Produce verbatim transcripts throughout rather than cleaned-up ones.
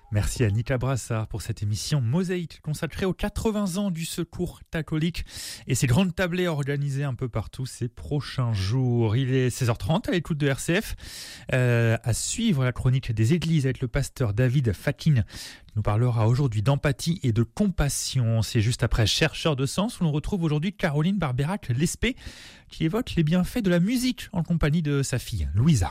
Merci à Nicolas Brassard pour cette émission Mosaïque consacrée aux quatre-vingts ans du Secours catholique et ses grandes tablées organisées un peu partout ces prochains jours. Il est seize heures trente à l'écoute de R C F. Euh, à suivre la chronique des églises avec le pasteur David Fakin qui nous parlera aujourd'hui d'empathie et de compassion. C'est juste après Chercheur de sens où l'on retrouve aujourd'hui Caroline Barbeyrac-Lespée qui évoque les bienfaits de la musique en compagnie de sa fille Louisa.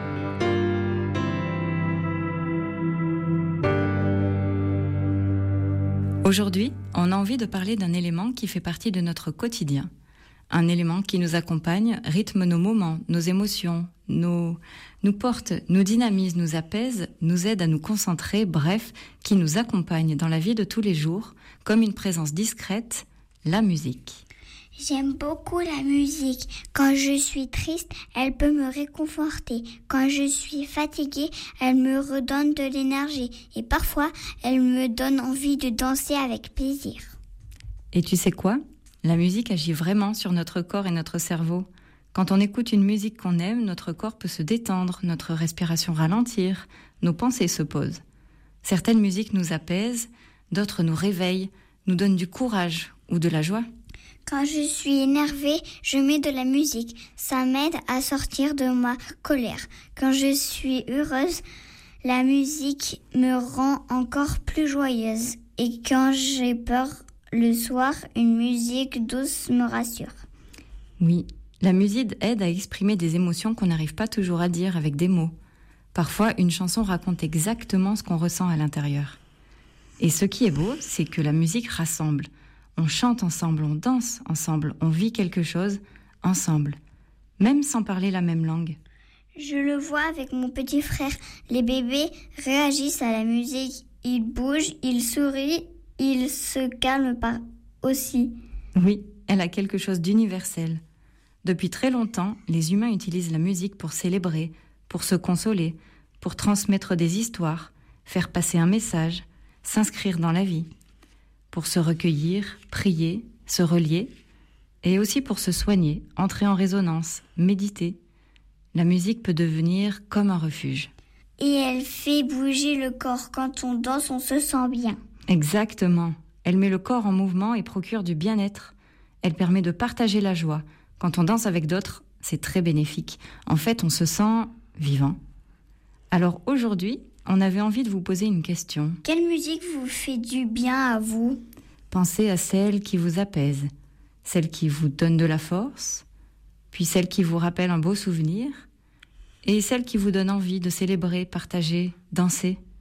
Aujourd'hui, on a envie de parler d'un élément qui fait partie de notre quotidien. Un élément qui nous accompagne, rythme nos moments, nos émotions, nos, nous porte, nous dynamise, nous apaise, nous aide à nous concentrer, bref, qui nous accompagne dans la vie de tous les jours, comme une présence discrète, la musique. J'aime beaucoup la musique. Quand je suis triste, elle peut me réconforter. Quand je suis fatiguée, elle me redonne de l'énergie. Et parfois, elle me donne envie de danser avec plaisir. Et tu sais quoi ? La musique agit vraiment sur notre corps et notre cerveau. Quand on écoute une musique qu'on aime, notre corps peut se détendre, notre respiration ralentir, nos pensées se posent. Certaines musiques nous apaisent, d'autres nous réveillent, nous donnent du courage ou de la joie. Quand je suis énervée, je mets de la musique. Ça m'aide à sortir de ma colère. Quand je suis heureuse, la musique me rend encore plus joyeuse. Et quand j'ai peur le soir, une musique douce me rassure. Oui, la musique aide à exprimer des émotions qu'on n'arrive pas toujours à dire avec des mots. Parfois, une chanson raconte exactement ce qu'on ressent à l'intérieur. Et ce qui est beau, c'est que la musique rassemble. On chante ensemble, on danse ensemble, on vit quelque chose ensemble, même sans parler la même langue. Je le vois avec mon petit frère. Les bébés réagissent à la musique. Ils bougent, ils sourient, ils se calment pas aussi. Oui, elle a quelque chose d'universel. Depuis très longtemps, les humains utilisent la musique pour célébrer, pour se consoler, pour transmettre des histoires, faire passer un message, s'inscrire dans la vie. Pour se recueillir, prier, se relier, et aussi pour se soigner, entrer en résonance, méditer. La musique peut devenir comme un refuge. Et elle fait bouger le corps. Quand on danse, on se sent bien. Exactement. Elle met le corps en mouvement et procure du bien-être. Elle permet de partager la joie. Quand on danse avec d'autres, c'est très bénéfique. En fait, on se sent vivant. Alors aujourd'hui, on avait envie de vous poser une question. Quelle musique vous fait du bien à vous ? Pensez à celle qui vous apaise, celle qui vous donne de la force, puis celle qui vous rappelle un beau souvenir, et celle qui vous donne envie de célébrer, partager, danser.